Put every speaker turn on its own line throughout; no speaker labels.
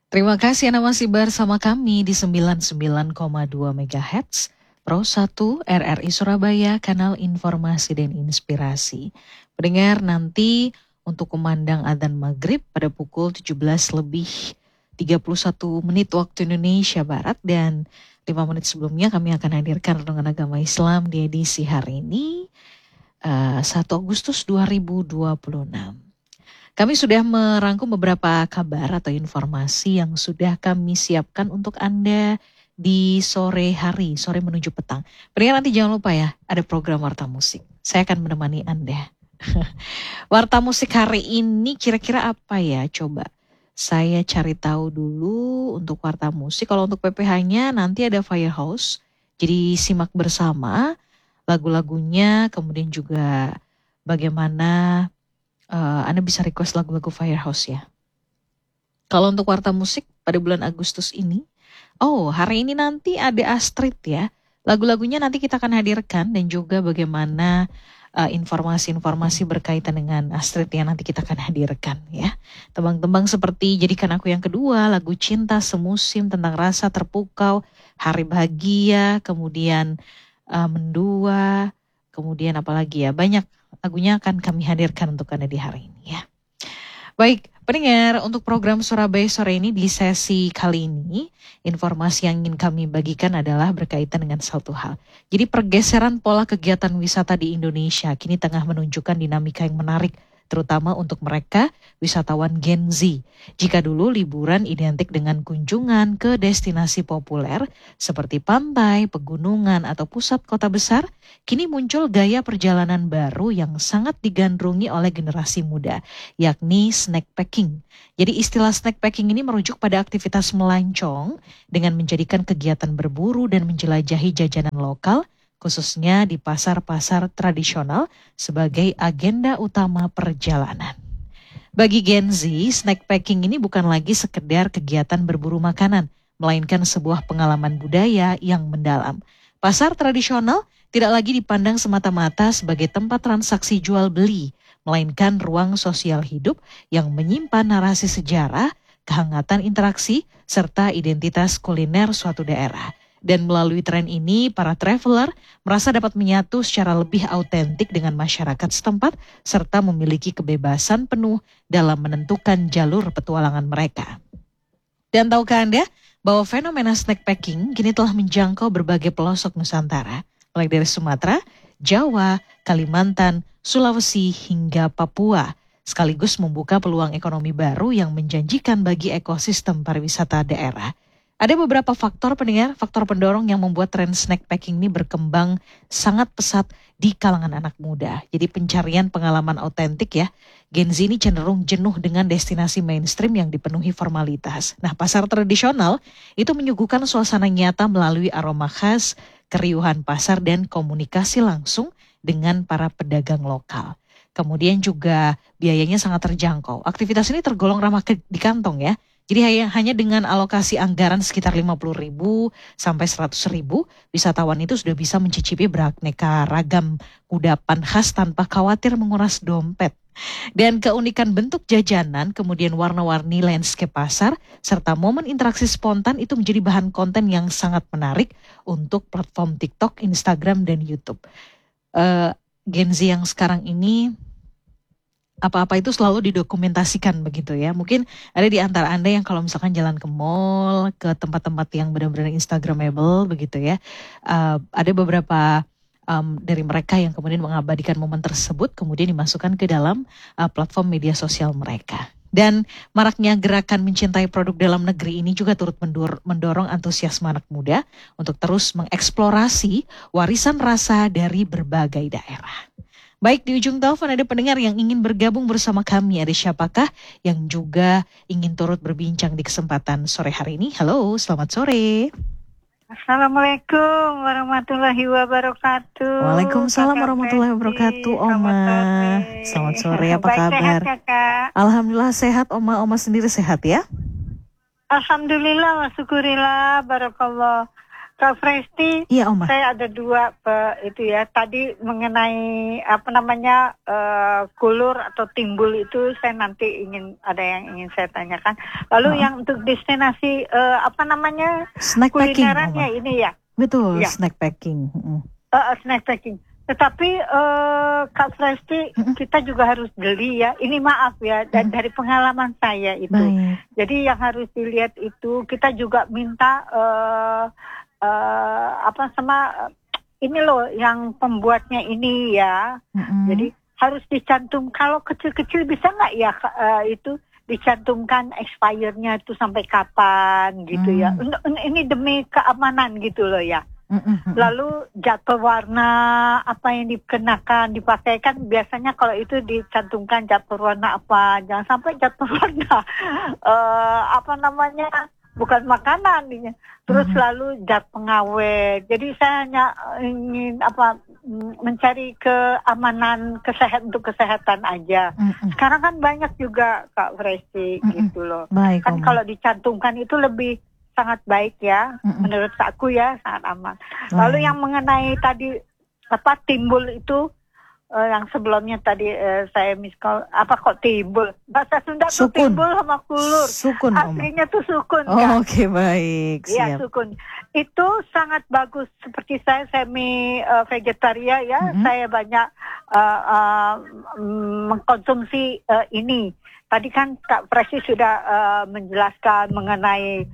Terima kasih Anda masih bersama kami di 99,2 MHz Pro 1 RRI Surabaya, kanal informasi dan inspirasi. Pendengar, nanti untuk kumandang adzan maghrib pada pukul 17:31 waktu Indonesia Barat, dan 5 menit sebelumnya kami akan hadirkan renungan agama Islam di edisi hari ini 1 Agustus 2026. Kami sudah merangkum beberapa kabar atau informasi yang sudah kami siapkan untuk Anda di sore hari, sore menuju petang. Pendengar, nanti jangan lupa ya, ada program Warta Musik. Saya akan menemani Anda. Warta Musik hari ini kira-kira apa ya? Coba saya cari tahu dulu untuk Warta Musik. Kalau untuk PPH-nya nanti ada Firehouse. Jadi simak bersama lagu-lagunya, kemudian juga bagaimana Anda bisa request lagu-lagu Firehouse ya. Kalau untuk Warta Musik pada bulan Agustus ini, hari ini nanti ada Astrid ya. Lagu-lagunya nanti kita akan hadirkan, dan juga bagaimana informasi-informasi berkaitan dengan Astrid yang nanti kita akan hadirkan ya. Tembang-tembang seperti Jadikan Aku Yang Kedua, lagu Cinta Semusim, Tentang Rasa Terpukau, Hari Bahagia, kemudian Mendua, kemudian apalagi ya, banyak lagunya akan kami hadirkan untuk Anda di hari ini ya. Baik, pendengar, untuk program Surabaya sore ini di sesi kali ini, informasi yang ingin kami bagikan adalah berkaitan dengan satu hal. Jadi pergeseran pola kegiatan wisata di Indonesia kini tengah menunjukkan dinamika yang menarik, terutama untuk mereka wisatawan Gen Z. Jika dulu liburan identik dengan kunjungan ke destinasi populer seperti pantai, pegunungan, atau pusat kota besar, kini muncul gaya perjalanan baru yang sangat digandrungi oleh generasi muda, yakni snack packing. Jadi istilah snack packing ini merujuk pada aktivitas melancong dengan menjadikan kegiatan berburu dan menjelajahi jajanan lokal, khususnya di pasar-pasar tradisional, sebagai agenda utama perjalanan. Bagi Gen Z, snack packing ini bukan lagi sekedar kegiatan berburu makanan, melainkan sebuah pengalaman budaya yang mendalam. Pasar tradisional tidak lagi dipandang semata-mata sebagai tempat transaksi jual beli, melainkan ruang sosial hidup yang menyimpan narasi sejarah, kehangatan interaksi, serta identitas kuliner suatu daerah. Dan melalui tren ini, para traveler merasa dapat menyatu secara lebih autentik dengan masyarakat setempat, serta memiliki kebebasan penuh dalam menentukan jalur petualangan mereka. Dan tahukah Anda bahwa fenomena snack packing kini telah menjangkau berbagai pelosok Nusantara, mulai dari Sumatera, Jawa, Kalimantan, Sulawesi, hingga Papua, sekaligus membuka peluang ekonomi baru yang menjanjikan bagi ekosistem pariwisata daerah. Ada beberapa faktor pendengar, faktor pendorong yang membuat tren snack packing ini berkembang sangat pesat di kalangan anak muda. Jadi pencarian pengalaman autentik ya. Gen Z ini cenderung jenuh dengan destinasi mainstream yang dipenuhi formalitas. Nah, pasar tradisional itu menyuguhkan suasana nyata melalui aroma khas, keriuhan pasar, dan komunikasi langsung dengan para pedagang lokal. Kemudian juga biayanya sangat terjangkau. Aktivitas ini tergolong ramah di kantong ya. Jadi hanya dengan alokasi anggaran sekitar 50.000 sampai 100.000, wisatawan itu sudah bisa mencicipi beraneka ragam kudapan khas tanpa khawatir menguras dompet. Dan keunikan bentuk jajanan, kemudian warna-warni landscape pasar, serta momen interaksi spontan itu menjadi bahan konten yang sangat menarik untuk platform TikTok, Instagram, dan YouTube. Gen Z yang sekarang ini apa-apa itu selalu didokumentasikan begitu ya. Mungkin ada di antara Anda yang kalau misalkan jalan ke mall, ke tempat-tempat yang benar-benar Instagramable begitu ya. Ada beberapa dari mereka yang kemudian mengabadikan momen tersebut, kemudian dimasukkan ke dalam platform media sosial mereka. Dan maraknya gerakan mencintai produk dalam negeri ini juga turut mendorong antusiasme anak muda untuk terus mengeksplorasi warisan rasa dari berbagai daerah. Baik, di ujung telepon ada pendengar yang ingin bergabung bersama kami. Ada siapakah yang juga ingin turut berbincang di kesempatan sore hari ini? Halo, selamat sore.
Assalamualaikum warahmatullahi wabarakatuh.
Waalaikumsalam warahmatullahi wabarakatuh, Oma. Selamat sore, apa
Baik,
kabar?
Sehat, Kakak.
Alhamdulillah sehat, Oma. Oma sendiri sehat ya?
Alhamdulillah wa syukurillah, barakallah. Kak Presti,
Iya Oma.
saya ada dua itu ya. Tadi mengenai kulur atau timbul itu saya nanti ada yang ingin saya tanyakan. Lalu yang untuk destinasi
Snack packing,
kulinerannya
Oma.
ini ya.
Betul,
Ya.
snack packing.
Snack packing. Tetapi Kak Presti, kita juga harus beli ya. Ini maaf ya, dan dari pengalaman saya itu.
Baik.
Jadi yang harus dilihat itu kita juga minta ini loh yang pembuatnya ini ya. Jadi harus dicantum. Kalau kecil-kecil bisa nggak ya itu dicantumkan expirednya itu sampai kapan gitu ya. Ini demi keamanan gitu loh ya. Lalu jatuh warna apa yang dikenakan dipakai kan biasanya kalau itu dicantumkan jatuh warna apa, jangan sampai jatuh warna bukan makanan nih. Terus lalu zat pengawet. Jadi saya hanya ingin mencari keamanan untuk kesehatan aja. Sekarang kan banyak juga Kak Presti gitu loh.
Baik,
kan
Oma.
kalau dicantumkan itu lebih sangat baik ya, menurut aku ya sangat aman. Lalu yang mengenai tadi timbul itu yang sebelumnya tadi saya miskol kok timbul? Bahasa Sunda tuh
Sukun.
timbul sama kulur.
Sukun, Oma.
Aslinya tuh sukun.
Oh, oke, baik.
Iya,
Siap.
sukun. Itu sangat bagus. Seperti saya semi vegetarian ya, saya banyak mengkonsumsi ini. Tadi kan Kak Presti sudah menjelaskan mengenai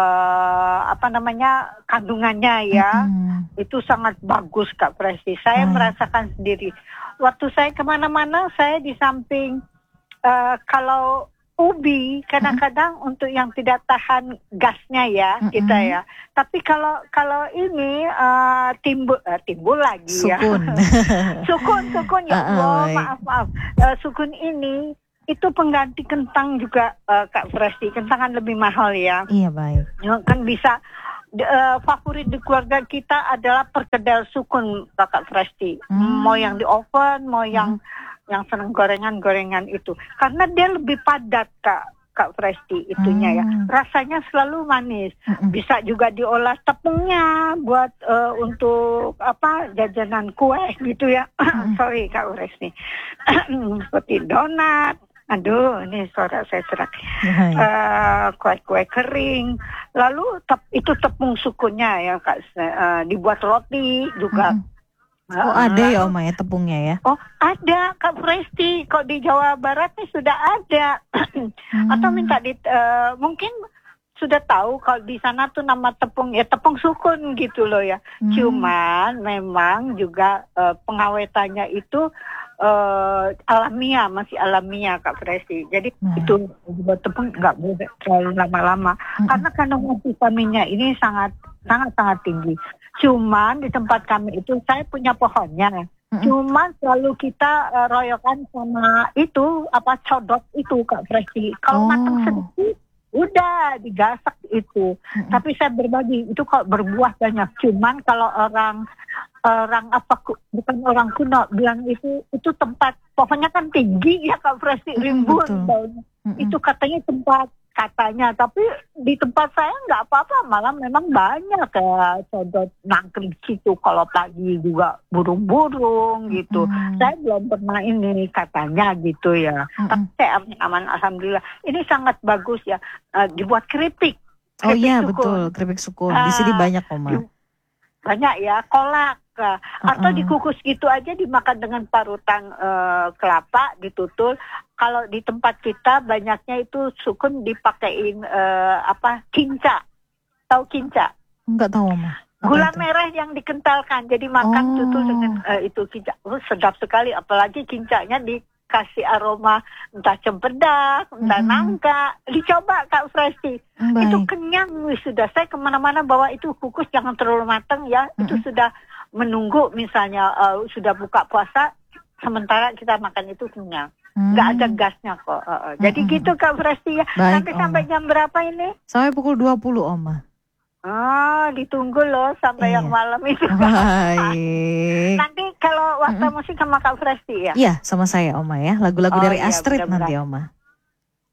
kandungannya ya. Itu sangat bagus Kak Presti. Saya merasakan sendiri. Waktu saya kemana-mana, saya di samping kalau ubi kadang-kadang untuk yang tidak tahan gasnya ya kita ya. Tapi kalau ini timbul lagi
Sukun.
ya. Sukun ya Allah, maaf. Sukun ini itu pengganti kentang juga Kak Presti. Kentang kan lebih mahal ya.
Iya, baik.
Kan bisa favorit di keluarga kita adalah perkedel sukun Kak Presti. Mau yang di oven, mau yang seneng gorengan-gorengan itu. Karena dia lebih padat Kak Presti itunya ya. Rasanya selalu manis. Bisa juga diolah tepungnya buat untuk jajanan kue gitu ya. Sorry Kak Presti. Seperti donat. Aduh, ini suara saya serak. Kue-kue kering. Lalu itu tepung sukunya ya Kak. Dibuat roti juga.
Oh, ada ya Oma ya tepungnya ya?
Oh, ada Kak Presti. Kok di Jawa Barat nih sudah ada. Atau minta mungkin sudah tahu kalau di sana tuh nama tepung ya tepung sukun gitu loh ya. Cuman memang juga pengawetannya itu masih alamiah Kak Presti. Jadi itu buat tepung nggak boleh terlalu lama-lama karena kandungan vitaminnya ini sangat tinggi. Cuman di tempat kami itu saya punya pohonnya. Cuman selalu kita royokan sama itu codot itu Kak Presti. Kalau matang sedikit udah digasak itu. Tapi saya berbagi itu kalau berbuah banyak. Cuman kalau bukan orang kuno bilang itu tempat pohonnya kan tinggi ya Kak Presti, rimbun daunnya. Itu katanya tapi di tempat saya nggak apa-apa, malah memang banyak codot nangkring situ kalau pagi juga burung-burung gitu. Saya belum pernah ini katanya gitu ya. Tapi saya aman alhamdulillah. Ini sangat bagus ya dibuat keripik.
Oh iya betul, keripik sukun. Di sini banyak Oma.
Banyak ya, kolak. Atau dikukus gitu aja dimakan dengan parutan kelapa ditutul. Kalau di tempat kita banyaknya itu sukun dipakein kinca. Tahu kinca?
Enggak tahu Oma.
Gula merah yang dikentalkan. Jadi makan tutul dengan itu kinca. Sedap sekali apalagi kincanya dikasih aroma entah cempedak, entah nangka. Dicoba Kak Presti. Itu kenyang sudah. Saya kemana-mana bawa itu kukus jangan terlalu matang ya. Itu sudah menunggu misalnya sudah buka puasa sementara kita makan itu kenyang. Nggak ada gasnya kok. Jadi gitu Kak Presti ya.
Baik,
nanti sampai jam berapa ini?
Sampai pukul 20 Oma.
Ditunggu loh sampai yang malam itu.
Baik.
Nanti kalau waktu musik sama Kak Presti ya?
Iya sama saya Oma ya. Lagu-lagu dari
iya,
Astrid
benar-benar.
nanti Oma.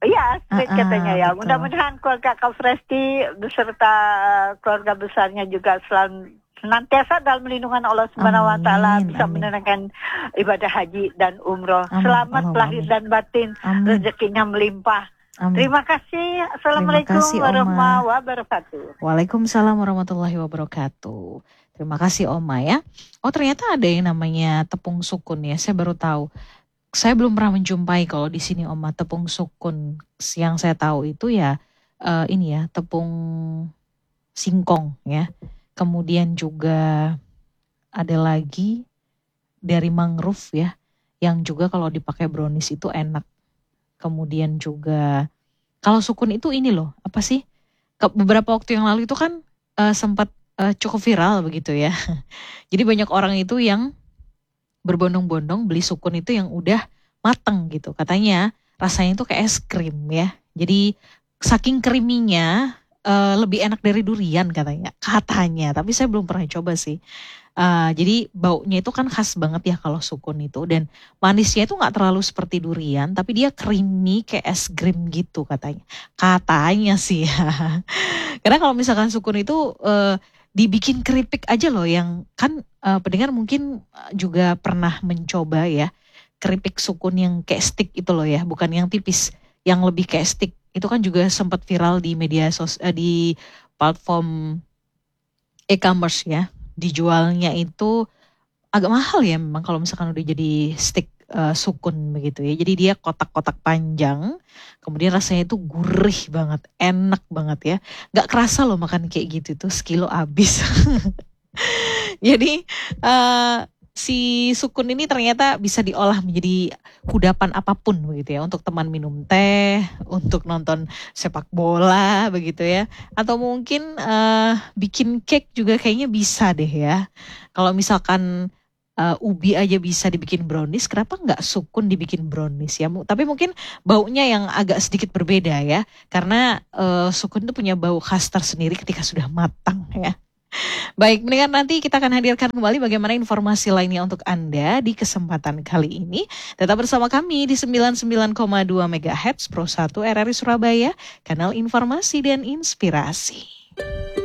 Iya, street katanya ya.
Betul.
Mudah-mudahan keluarga Kak Fresti beserta keluarga besarnya juga selalu senantiasa dalam lindungan Allah Subhanahu wa taala
Amin,
bisa
amin.
menunaikan ibadah haji dan umroh.
Amin,
Selamat
Allahumma
lahir
amin.
dan batin,
Amin.
rezekinya melimpah.
Amin.
Terima kasih. Assalamualaikum
Terima kasih, Oma.
warahmatullahi wabarakatuh.
Waalaikumsalam warahmatullahi wabarakatuh. Terima kasih Oma ya. Oh ternyata ada yang namanya tepung sukun ya. Saya baru tahu. Saya belum pernah menjumpai kalau di sini Oma tepung sukun. Yang saya tahu itu ya ini ya tepung singkong ya. Kemudian juga ada lagi dari mangrove ya. Yang juga kalau dipakai brownies itu enak. Kemudian juga kalau sukun itu ini loh, apa sih? Beberapa waktu yang lalu itu kan sempat cukup viral begitu ya. Jadi banyak orang itu yang berbondong-bondong beli sukun itu yang udah mateng gitu. Katanya rasanya itu kayak es krim ya. Jadi saking creaminya lebih enak dari durian katanya. Tapi saya belum pernah coba sih. Jadi baunya itu kan khas banget ya kalau sukun itu. Dan manisnya itu gak terlalu seperti durian. Tapi dia creamy kayak es krim gitu katanya. Katanya sih ya. Karena kalau misalkan sukun itu dibikin keripik aja loh yang kan pendengar mungkin juga pernah mencoba ya. Keripik sukun yang kayak stick itu loh ya. Bukan yang tipis. Yang lebih kayak stick. Itu kan juga sempat viral di di platform e-commerce ya. Dijualnya itu agak mahal ya memang kalau misalkan udah jadi stick sukun begitu ya. Jadi dia kotak-kotak panjang, kemudian rasanya itu gurih banget, enak banget ya. Gak kerasa loh makan kayak gitu tuh sekilo habis. Jadi si sukun ini ternyata bisa diolah menjadi kudapan apapun begitu ya. Untuk teman minum teh, untuk nonton sepak bola begitu ya. Atau mungkin bikin cake juga kayaknya bisa deh ya. Kalau misalkan ubi aja bisa dibikin brownies, kenapa nggak sukun dibikin brownies ya? Tapi mungkin baunya yang agak sedikit berbeda ya, karena sukun itu punya bau khas tersendiri ketika sudah matang ya. Baik, mendengar nanti kita akan hadirkan kembali bagaimana informasi lainnya untuk Anda di kesempatan kali ini. Tetap bersama kami di 99,2 MHz Pro 1 RRI Surabaya, kanal informasi dan inspirasi.